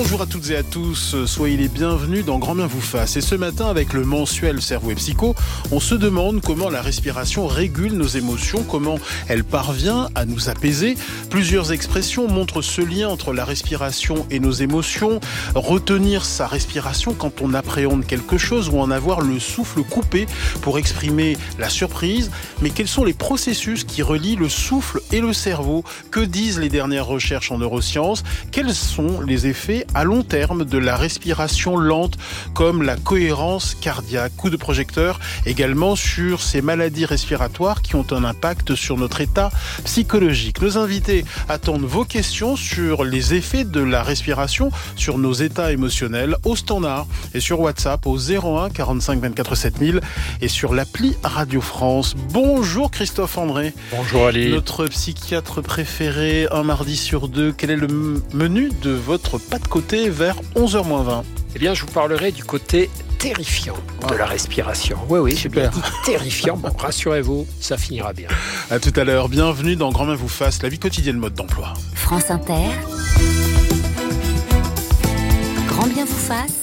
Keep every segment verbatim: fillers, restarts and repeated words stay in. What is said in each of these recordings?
Bonjour à toutes et à tous, soyez les bienvenus dans Grand Bien vous fasse. Et ce matin, avec le mensuel Cerveau et Psycho, on se demande comment la respiration régule nos émotions, comment elle parvient à nous apaiser. Plusieurs expressions montrent ce lien entre la respiration et nos émotions. Retenir sa respiration quand on appréhende quelque chose ou en avoir le souffle coupé pour exprimer la surprise. Mais quels sont les processus qui relient le souffle et le cerveau? Que disent les dernières recherches en neurosciences? Quels sont les effets à long terme de la respiration lente, comme la cohérence cardiaque? Coup de projecteur également sur ces maladies respiratoires qui ont un impact sur notre état psychologique. Nos invités attendent vos questions sur les effets de la respiration sur nos états émotionnels au standard et sur WhatsApp au zéro un quarante-cinq vingt-quatre sept mille et sur l'appli Radio France. Bonjour Christophe André. Bonjour Ali. Notre psychiatre préféré, un mardi sur deux. Quel est le menu de votre pas de côté vers onze heures moins vingt? Eh bien, je vous parlerai du côté terrifiant de la respiration. Oui, oui, j'ai bien dit terrifiant. Bon, rassurez-vous, ça finira bien. À tout à l'heure. Bienvenue dans Grand Bien vous fasse, la vie quotidienne mode d'emploi. France Inter. Grand Bien vous fasse.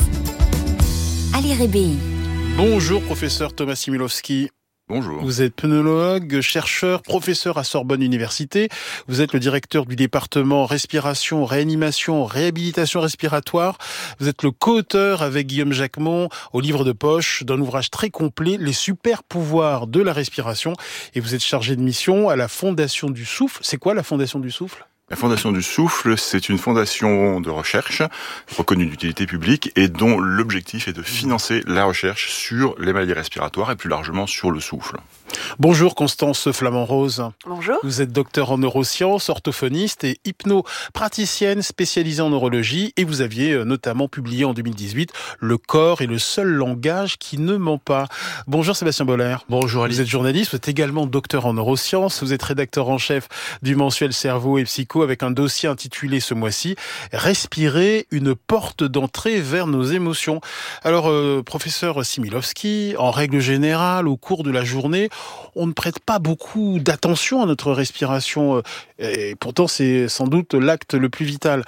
Ali Rébéi. Bonjour professeur Thomas Similovski. Bonjour. Vous êtes pneumologue, chercheur, professeur à Sorbonne Université. Vous êtes le directeur du département respiration, réanimation, réhabilitation respiratoire. Vous êtes le co-auteur avec Guillaume Jacquemont au livre de poche d'un ouvrage très complet, Les super pouvoirs de la respiration. Et vous êtes chargé de mission à la Fondation du Souffle. C'est quoi la Fondation du Souffle ? La Fondation du Souffle, c'est une fondation de recherche reconnue d'utilité publique et dont l'objectif est de financer la recherche sur les maladies respiratoires et plus largement sur le souffle. Bonjour Constance Flamand-Rose. Bonjour. Vous êtes docteur en neurosciences, orthophoniste et hypnopraticienne spécialisée en neurologie et vous aviez notamment publié en deux mille dix-huit « Le corps est le seul langage qui ne ment pas ». Bonjour Sébastien Boller. Bonjour Ali. Vous êtes journaliste, vous êtes également docteur en neurosciences, vous êtes rédacteur en chef du mensuel Cerveau et Psycho avec un dossier intitulé ce mois-ci « Respirer, une porte d'entrée vers nos émotions ». Alors, euh, professeur Similovski, en règle générale, au cours de la journée, on ne prête pas beaucoup d'attention à notre respiration, et pourtant c'est sans doute l'acte le plus vital.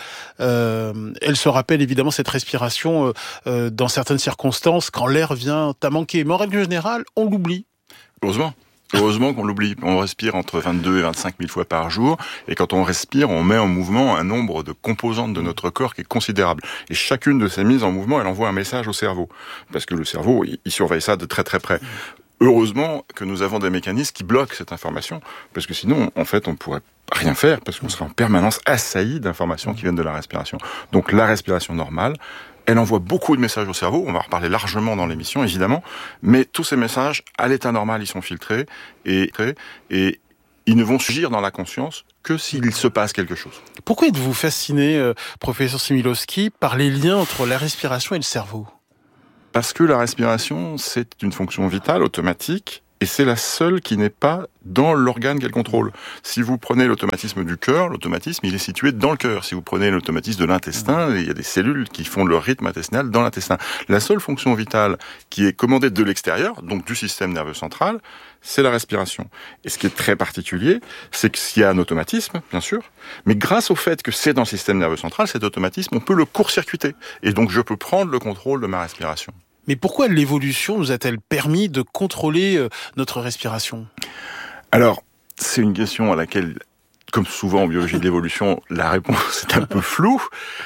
Euh, elle se rappelle évidemment cette respiration euh, dans certaines circonstances, quand l'air vient à manquer. Mais en règle générale, on l'oublie. Heureusement. Heureusement qu'on l'oublie. On respire entre vingt-deux et vingt-cinq mille fois par jour. Et quand on respire, on met en mouvement un nombre de composantes de notre corps qui est considérable. Et chacune de ces mises en mouvement, elle envoie un message au cerveau. Parce que le cerveau, il surveille ça de très très près. Heureusement que nous avons des mécanismes qui bloquent cette information, parce que sinon, en fait, on pourrait rien faire, parce qu'on serait en permanence assailli d'informations qui viennent de la respiration. Donc la respiration normale, elle envoie beaucoup de messages au cerveau, on va en reparler largement dans l'émission, évidemment, mais tous ces messages, à l'état normal, ils sont filtrés, et, et ils ne vont surgir dans la conscience que s'il se passe quelque chose. Pourquoi êtes-vous fasciné, euh, professeur Similovski, par les liens entre la respiration et le cerveau ? Parce que la respiration, c'est une fonction vitale, automatique, et c'est la seule qui n'est pas dans l'organe qu'elle contrôle. Si vous prenez l'automatisme du cœur, l'automatisme, il est situé dans le cœur. Si vous prenez l'automatisme de l'intestin, il y a des cellules qui font leur rythme intestinal dans l'intestin. La seule fonction vitale qui est commandée de l'extérieur, donc du système nerveux central, c'est la respiration. Et ce qui est très particulier, c'est qu'il y a un automatisme, bien sûr, mais grâce au fait que c'est dans le système nerveux central, cet automatisme, on peut le court-circuiter. Et donc je peux prendre le contrôle de ma respiration. Mais pourquoi l'évolution nous a-t-elle permis de contrôler euh, notre respiration ? Alors, c'est une question à laquelle, comme souvent en biologie de l'évolution, la réponse est un peu floue,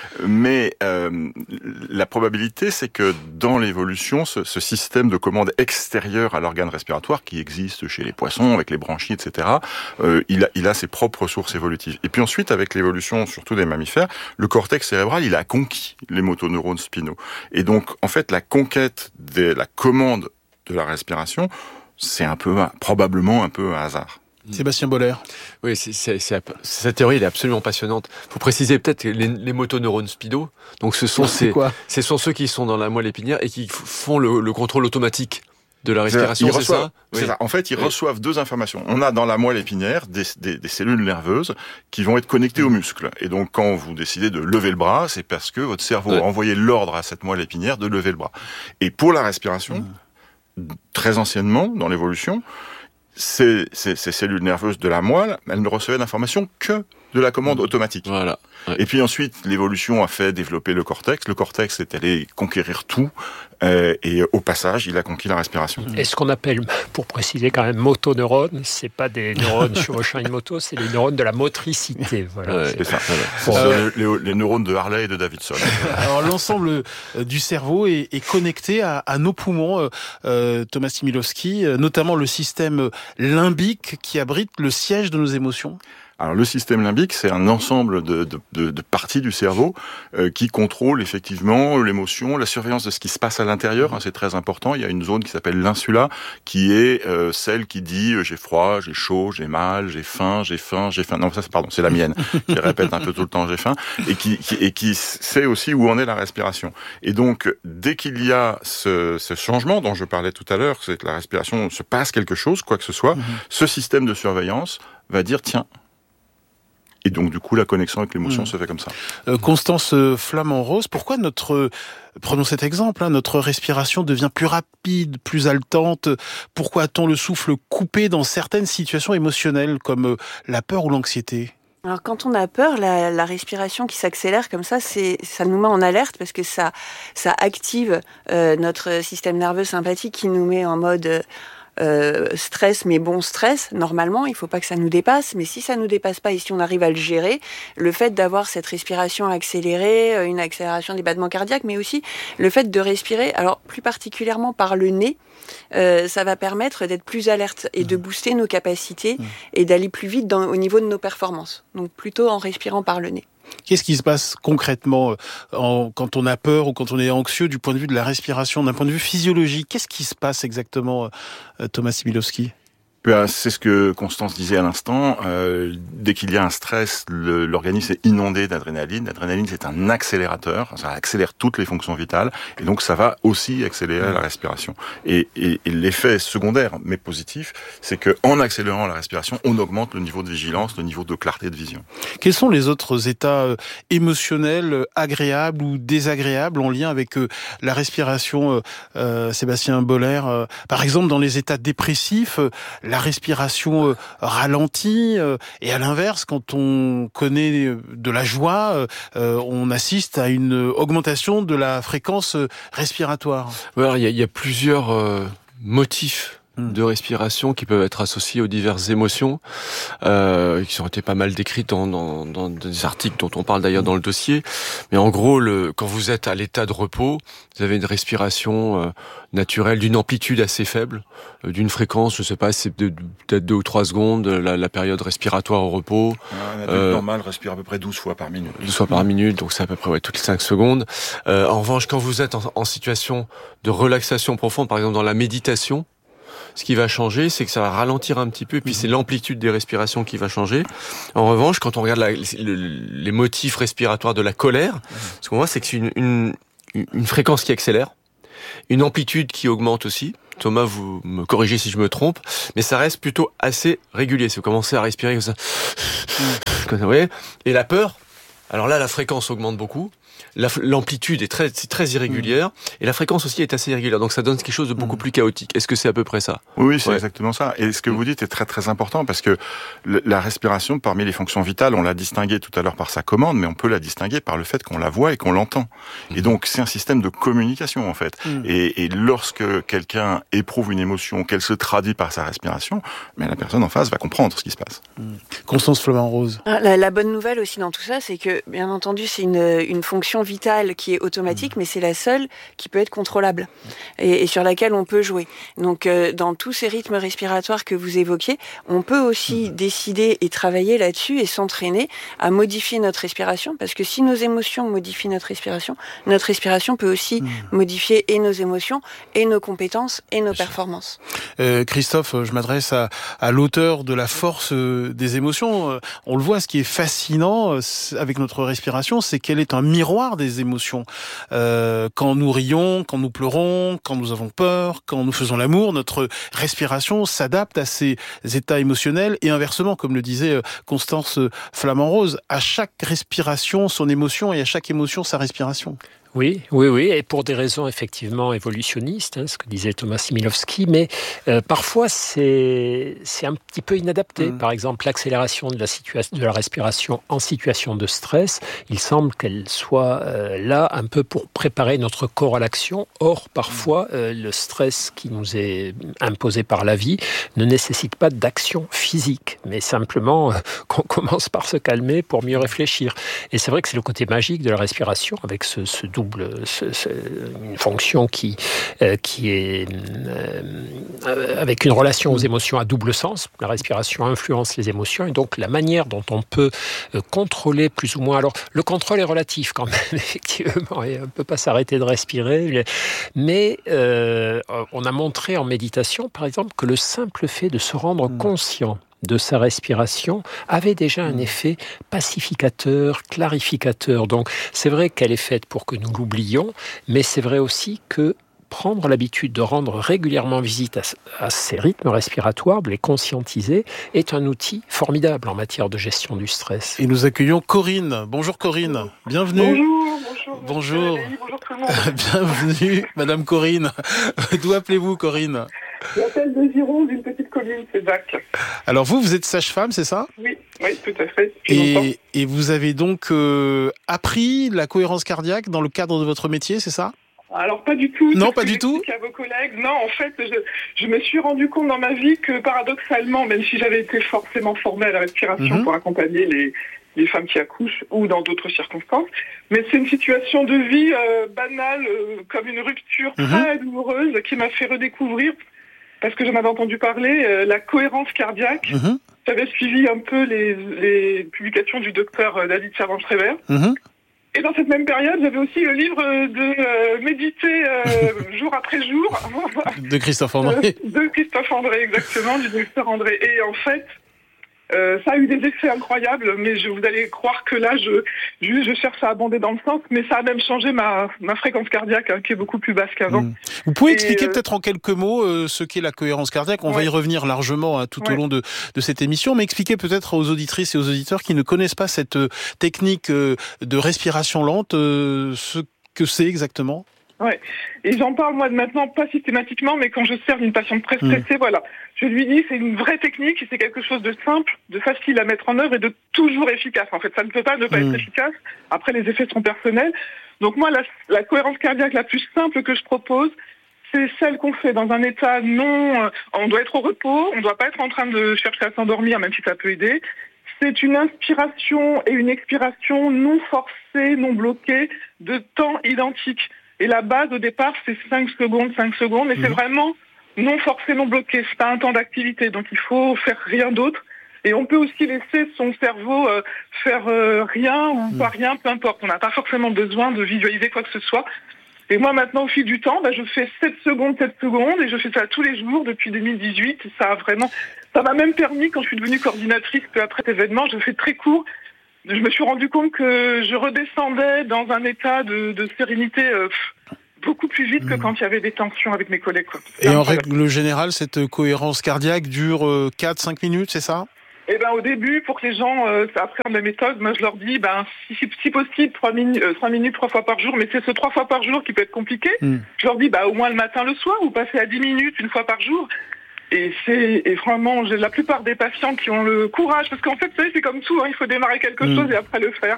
mais euh, la probabilité, c'est que dans l'évolution, ce, ce système de commande extérieur à l'organe respiratoire, qui existe chez les poissons, avec les branchies, et cetera, euh, il, a, il a ses propres sources évolutives. Et puis ensuite, avec l'évolution, surtout des mammifères, le cortex cérébral, il a conquis les motoneurones spinaux. Et donc, en fait, la conquête de la commande de la respiration, c'est un peu, probablement un peu un hasard. Sébastien Boller. Oui, c'est, c'est, c'est, cette théorie elle est absolument passionnante. Il faut préciser peut-être les, les motoneurones spinaux. Donc ce sont, c'est ces, quoi ce sont ceux qui sont dans la moelle épinière et qui font le, le contrôle automatique de la respiration, c'est, c'est ça, oui. c'est ça. En fait, ils oui. reçoivent deux informations. On a dans la moelle épinière des, des, des cellules nerveuses qui vont être connectées aux muscles. Et donc, quand vous décidez de lever le bras, c'est parce que votre cerveau ouais. a envoyé l'ordre à cette moelle épinière de lever le bras. Et pour la respiration, mmh. très anciennement, dans l'évolution, Ces, ces, ces cellules nerveuses de la moelle, elles ne recevaient d'informations que de la commande automatique. Voilà. Ouais. Et puis ensuite, l'évolution a fait développer le cortex. Le cortex est allé conquérir tout, euh, et au passage, il a conquis la respiration. Et ce qu'on appelle, pour préciser quand même, motoneurones, c'est pas des neurones chevauchant une moto, c'est les neurones de la motricité. Voilà. Ouais, c'est ça. Voilà. Bon, euh, les, les neurones de Harley et de Davidson. Alors l'ensemble du cerveau est, est connecté à, à nos poumons, euh, Thomas Similovski, notamment le système limbique qui abrite le siège de nos émotions. Alors le système limbique, c'est un ensemble de, de, de, de parties du cerveau euh, qui contrôle effectivement l'émotion, la surveillance de ce qui se passe à l'intérieur, hein, c'est très important. Il y a une zone qui s'appelle l'insula, qui est euh, celle qui dit euh, j'ai froid, j'ai chaud, j'ai mal, j'ai faim, j'ai faim, j'ai faim. Non, ça, c'est, pardon, c'est la mienne qui répète un peu tout le temps j'ai faim, et qui, qui, et qui sait aussi où en est la respiration. Et donc, dès qu'il y a ce, ce changement dont je parlais tout à l'heure, c'est que la respiration se passe quelque chose, quoi que ce soit, mmh. ce système de surveillance va dire tiens. Et donc, du coup, la connexion avec l'émotion mmh. se fait comme ça. Euh, Constance Flamand-Rose, pourquoi notre, prenons cet exemple, hein, notre respiration devient plus rapide, plus haletante? Pourquoi a-t-on le souffle coupé dans certaines situations émotionnelles, comme la peur ou l'anxiété? Alors quand on a peur, la, la respiration qui s'accélère comme ça, c'est, ça nous met en alerte parce que ça, ça active euh, notre système nerveux sympathique qui nous met en mode... Euh, stress, mais bon stress, normalement, il faut pas que ça nous dépasse, mais si ça nous dépasse pas et si on arrive à le gérer, le fait d'avoir cette respiration accélérée, une accélération des battements cardiaques, mais aussi le fait de respirer, alors plus particulièrement par le nez, euh, ça va permettre d'être plus alerte et de booster nos capacités mmh. et d'aller plus vite dans, au niveau de nos performances. Donc plutôt en respirant par le nez. Qu'est-ce qui se passe concrètement en, quand on a peur ou quand on est anxieux du point de vue de la respiration, d'un point de vue physiologique? Qu'est-ce qui se passe exactement, Thomas Similovski? C'est ce que Constance disait à l'instant. Euh, dès qu'il y a un stress, le, l'organisme est inondé d'adrénaline. L'adrénaline, c'est un accélérateur. Ça accélère toutes les fonctions vitales. Et donc, ça va aussi accélérer la respiration. Et, et, et l'effet secondaire, mais positif, c'est qu'en accélérant la respiration, on augmente le niveau de vigilance, le niveau de clarté de vision. Quels sont les autres états émotionnels agréables ou désagréables en lien avec la respiration, euh, Sébastien Boller? euh, Par exemple, dans les états dépressifs, la respiration euh, ralentit, euh, et à l'inverse, quand on connaît de la joie, euh, on assiste à une augmentation de la fréquence respiratoire. Ouais, alors, il y a, il y a plusieurs euh, motifs de respiration qui peuvent être associés aux diverses émotions, euh, qui ont été pas mal décrites dans, dans, dans des articles dont on parle d'ailleurs dans le dossier. Mais en gros, le, quand vous êtes à l'état de repos, vous avez une respiration euh, naturelle d'une amplitude assez faible, euh, d'une fréquence, je sais pas, c'est de, peut-être deux ou trois secondes, la, la période respiratoire au repos. Un adulte euh, normal respire à peu près douze fois par minute. douze fois par minute, donc c'est à peu près ouais, toutes les cinq secondes. Euh, en revanche, quand vous êtes en, en situation de relaxation profonde, par exemple dans la méditation, ce qui va changer, c'est que ça va ralentir un petit peu, et puis c'est l'amplitude des respirations qui va changer. En revanche, quand on regarde la, le, les motifs respiratoires de la colère, ce qu'on voit, c'est que c'est une, une, une fréquence qui accélère, une amplitude qui augmente aussi. Thomas, vous me corrigez si je me trompe, mais ça reste plutôt assez régulier. Si vous commencez à respirer comme ça, comme ça, vous voyez. Et la peur, alors là, la fréquence augmente beaucoup. La, l'amplitude est très, c'est très irrégulière, mmh. et la fréquence aussi est assez irrégulière, donc ça donne quelque chose de beaucoup mmh. plus chaotique. Est-ce que c'est à peu près ça? Oui, c'est ouais. exactement ça. Et ce que vous dites est très très important, parce que le, la respiration, parmi les fonctions vitales, on l'a distinguée tout à l'heure par sa commande, mais on peut la distinguer par le fait qu'on la voit et qu'on l'entend. Mmh. Et donc c'est un système de communication en fait. Mmh. Et, et lorsque quelqu'un éprouve une émotion, qu'elle se traduit par sa respiration, mais la personne en face va comprendre ce qui se passe. Mmh. Constance Flamand-Rose. La, la bonne nouvelle aussi dans tout ça, c'est que bien entendu c'est une, une fonction vitale qui est automatique, mmh. mais c'est la seule qui peut être contrôlable et, et sur laquelle on peut jouer. Donc, euh, dans tous ces rythmes respiratoires que vous évoquiez, on peut aussi mmh. décider et travailler là-dessus et s'entraîner à modifier notre respiration, parce que si nos émotions modifient notre respiration, notre respiration peut aussi mmh. modifier et nos émotions, et nos compétences, et nos performances. Euh, Christophe, je m'adresse à, à l'auteur de La force des émotions. On le voit, ce qui est fascinant avec notre respiration, c'est qu'elle est un miroir des émotions. Euh, quand nous rions, quand nous pleurons, quand nous avons peur, quand nous faisons l'amour, notre respiration s'adapte à ces états émotionnels, et inversement, comme le disait Constance Flamand-Rose, à chaque respiration son émotion et à chaque émotion sa respiration. Oui, oui, oui, et pour des raisons effectivement évolutionnistes, hein, ce que disait Thomas Similovski, mais euh, parfois c'est c'est un petit peu inadapté. Mmh. Par exemple, l'accélération de la situation, de la respiration en situation de stress, il semble qu'elle soit euh, là un peu pour préparer notre corps à l'action. Or, parfois, euh, le stress qui nous est imposé par la vie ne nécessite pas d'action physique, mais simplement euh, qu'on commence par se calmer pour mieux réfléchir. Et c'est vrai que c'est le côté magique de la respiration, avec ce, ce double Ce, ce, une fonction qui, euh, qui est euh, avec une relation aux émotions à double sens. La respiration influence les émotions et donc la manière dont on peut euh, contrôler plus ou moins. Alors le contrôle est relatif quand même, effectivement, et on ne peut pas s'arrêter de respirer. Mais euh, on a montré en méditation, par exemple, que le simple fait de se rendre mmh. conscient de sa respiration avait déjà un effet pacificateur, clarificateur. Donc c'est vrai qu'elle est faite pour que nous l'oublions, mais c'est vrai aussi que prendre l'habitude de rendre régulièrement visite à, à ces rythmes respiratoires, de les conscientiser, est un outil formidable en matière de gestion du stress. Et nous accueillons Corinne. Bonjour Corinne, bienvenue. Bonjour, bonjour. Bonjour. Bonjour, bonjour tout le monde. Bienvenue, Madame Corinne. D'où appelez-vous Corinne ? J'appelle de Gironde, d'une petite commune, c'est Dac. Alors vous, vous êtes sage-femme, c'est ça ? Oui, oui, tout à fait. Et, et vous avez donc euh, appris la cohérence cardiaque dans le cadre de votre métier, c'est ça ? Alors pas du tout. Non, pas du tout. À vos collègues. Non, en fait, je, je me suis rendu compte dans ma vie que paradoxalement, même si j'avais été forcément formée à la respiration mmh. pour accompagner les, les femmes qui accouchent ou dans d'autres circonstances, mais c'est une situation de vie euh, banale, euh, comme une rupture mmh. très douloureuse qui m'a fait redécouvrir, parce que j'en avais entendu parler, euh, la cohérence cardiaque. Mmh. J'avais suivi un peu les, les publications du docteur David Servan-Schreiber. Mmh. Et dans cette même période, j'avais aussi le livre de euh, Méditer euh, jour après jour. De Christophe André. De, de Christophe André, exactement, du docteur André. Et en fait, euh, ça a eu des effets incroyables, mais je, vous allez croire que là, je, je, je cherche à abonder dans le sens, mais ça a même changé ma, ma fréquence cardiaque, hein, qui est beaucoup plus basse qu'avant. Mmh. Vous pouvez Et expliquer euh... peut-être en quelques mots euh, ce qu'est la cohérence cardiaque ? On ouais. va y revenir largement hein, tout ouais. au long de, de cette émission, mais expliquez peut-être aux auditrices et aux auditeurs qui ne connaissent pas cette euh, technique euh, de respiration lente, euh, ce que c'est exactement. Ouais. Et j'en parle moi de maintenant, pas systématiquement, mais quand je sers une patiente très stressée, mmh. voilà. Je lui dis, c'est une vraie technique, c'est quelque chose de simple, de facile à mettre en œuvre et de toujours efficace. En fait, ça ne peut pas ne pas mmh. être efficace. Après, les effets sont personnels. Donc moi, la, la cohérence cardiaque la plus simple que je propose, c'est celle qu'on fait dans un état non... On doit être au repos, on ne doit pas être en train de chercher à s'endormir, même si ça peut aider. C'est une inspiration et une expiration non forcée, non bloquée, de temps identique. Et la base, au départ, c'est cinq secondes, cinq secondes, mais mmh. c'est vraiment non forcé, non bloqué. C'est pas un temps d'activité, donc il faut faire rien d'autre. Et on peut aussi laisser son cerveau euh, faire euh, rien ou mmh. pas rien, peu importe. On n'a pas forcément besoin de visualiser quoi que ce soit. Et moi, maintenant, au fil du temps, bah, je fais sept secondes, sept secondes, et je fais ça tous les jours depuis deux mille dix-huit. Ça a vraiment, ça m'a même permis, quand je suis devenue coordinatrice peu après cet événement, je fais très court. Je me suis rendu compte que je redescendais dans un état de, de sérénité euh, beaucoup plus vite que quand il y avait des tensions avec mes collègues. Quoi. Et en règle générale, cette cohérence cardiaque dure euh, quatre à cinq minutes, c'est ça ? Eh ben, au début, pour que les gens euh, appréhendent la méthode, moi je leur dis, ben, si, si possible, trois minutes, euh, cinq minutes, trois fois par jour, mais c'est ce trois fois par jour qui peut être compliqué. Mm. Je leur dis, bah, au moins le matin, le soir, ou passer à dix minutes une fois par jour. Et c'est et vraiment, j'ai la plupart des patients qui ont le courage, parce qu'en fait, vous savez, c'est comme tout, hein, il faut démarrer quelque mmh. chose et après le faire.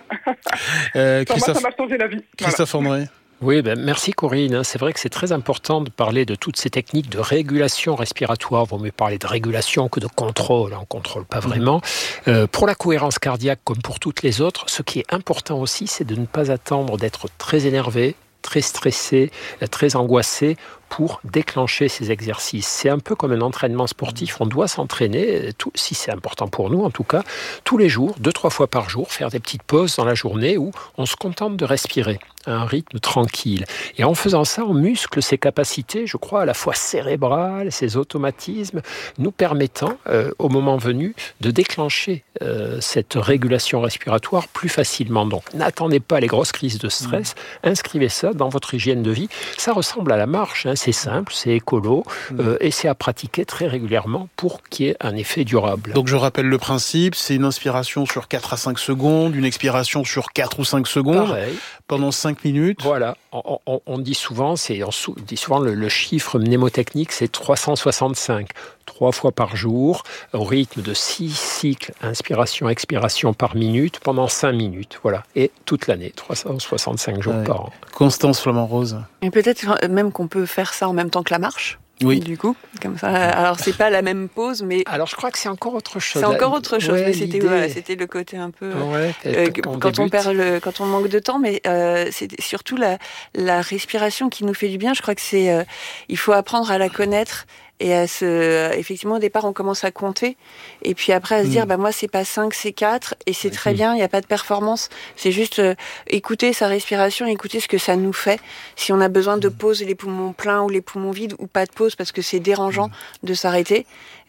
Euh, enfin, moi, ça m'a changé la vie. Christophe voilà. André. Oui, ben merci Corinne. C'est vrai que c'est très important de parler de toutes ces techniques de régulation respiratoire. Vaut mieux parler de régulation que de contrôle. On ne contrôle pas vraiment. Mmh. Euh, pour la cohérence cardiaque, comme pour toutes les autres, ce qui est important aussi, c'est de ne pas attendre d'être très énervé, très stressé, très angoissé pour déclencher ces exercices. C'est un peu comme un entraînement sportif. On doit s'entraîner, tout, si c'est important pour nous en tout cas, tous les jours, deux, trois fois par jour, faire des petites pauses dans la journée où on se contente de respirer à un rythme tranquille. Et en faisant ça, on muscle ses capacités, je crois, à la fois cérébrales, ses automatismes, nous permettant, euh, au moment venu, de déclencher euh, cette régulation respiratoire plus facilement. Donc, n'attendez pas les grosses crises de stress, mmh. inscrivez ça dans votre hygiène de vie. Ça ressemble à la marche, hein. C'est simple, c'est écolo, euh, et c'est à pratiquer très régulièrement pour qu'il y ait un effet durable. Donc je rappelle le principe, c'est une inspiration sur quatre à cinq secondes, une expiration sur quatre ou cinq secondes, Pareil. pendant cinq cinq minutes. Voilà, on, on, on dit souvent, c'est, on dit souvent le, le chiffre mnémotechnique, c'est trois cent soixante-cinq. Trois fois par jour, au rythme de six cycles inspiration-expiration par minute pendant cinq minutes. Voilà. Et toute l'année, trois cent soixante-cinq jours ouais. par an. Constance Flamand-Rose. Et peut-être même qu'on peut faire ça en même temps que la marche. Oui. Du coup, comme ça. Alors, c'est pas la même pause, mais. Alors, je crois que c'est encore autre chose. C'est encore autre chose, ouais, mais c'était, voilà, c'était le côté un peu. Ouais, euh, quand, quand on perd le, quand on manque de temps, mais euh, c'est surtout la, la respiration qui nous fait du bien. Je crois que c'est, euh, il faut apprendre à la connaître. Et à se, effectivement, au départ, on commence à compter. Et puis après, à se mmh. dire, bah, moi, c'est pas cinq, c'est quatre. Et c'est très bien, il n'y a pas de performance. C'est juste euh, écouter sa respiration, écouter ce que ça nous fait. Si on a besoin de pause, les poumons pleins ou les poumons vides, ou pas de pause, parce que c'est dérangeant mmh. de s'arrêter.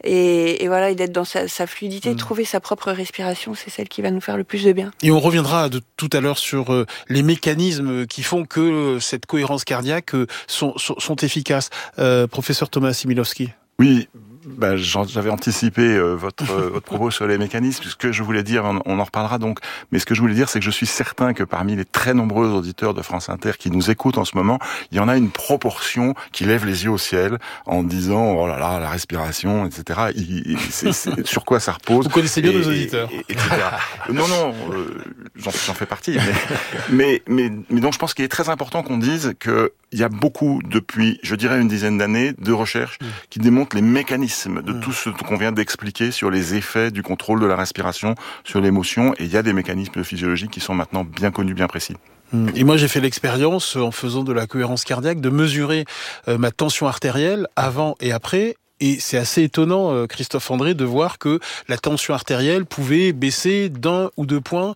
Et, et voilà, et d'être dans sa, sa fluidité, mmh. trouver sa propre respiration, c'est celle qui va nous faire le plus de bien. Et on reviendra de, tout à l'heure sur euh, les mécanismes qui font que euh, cette cohérence cardiaque euh, sont, sont, sont efficaces. Euh, professeur Thomas Similovski. Oui, bah, j'avais anticipé euh, votre, euh, votre propos sur les mécanismes. Ce que je voulais dire, on, on en reparlera donc, mais ce que je voulais dire, c'est que je suis certain que parmi les très nombreux auditeurs de France Inter qui nous écoutent en ce moment, il y en a une proportion qui lève les yeux au ciel en disant « Oh là là, la respiration, et cetera Il, il, c'est, c'est, sur quoi ça repose ?» Vous connaissez bien et, nos auditeurs. Et, et, et cetera Non, non, euh, j'en, j'en fais partie. Mais, mais, mais, mais donc je pense qu'il est très important qu'on dise que il y a beaucoup, depuis, je dirais, une dizaine d'années, de recherches mmh. qui démontrent les mécanismes de mmh. tout ce qu'on vient d'expliquer sur les effets du contrôle de la respiration, sur l'émotion. Et il y a des mécanismes physiologiques qui sont maintenant bien connus, bien précis. Et moi, j'ai fait l'expérience, en faisant de la cohérence cardiaque, de mesurer euh, ma tension artérielle avant et après. Et c'est assez étonnant, Christophe André, de voir que la tension artérielle pouvait baisser d'un ou deux points.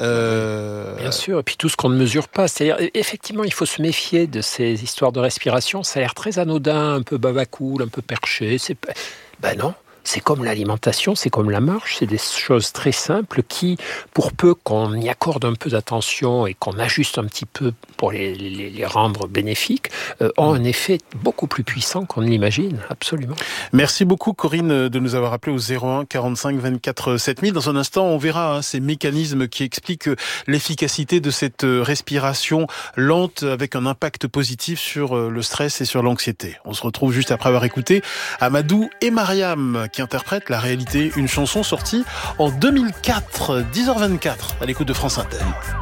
Euh... Bien sûr, et puis tout ce qu'on ne mesure pas. C'est-à-dire, effectivement, il faut se méfier de ces histoires de respiration. Ça a l'air très anodin, un peu babacool, un peu perché. C'est... Ben non. C'est comme l'alimentation, c'est comme la marche, c'est des choses très simples qui, pour peu qu'on y accorde un peu d'attention et qu'on ajuste un petit peu pour les, les, les rendre bénéfiques, euh, ont un effet beaucoup plus puissant qu'on ne l'imagine, absolument. Merci beaucoup Corinne de nous avoir appelé au zéro un quarante-cinq vingt-quatre sept mille. Dans un instant, on verra hein, ces mécanismes qui expliquent l'efficacité de cette respiration lente avec un impact positif sur le stress et sur l'anxiété. On se retrouve juste après avoir écouté Amadou et Mariam qui interprète La Réalité, une chanson sortie en deux mille quatre, dix heures vingt-quatre, à l'écoute de France Inter.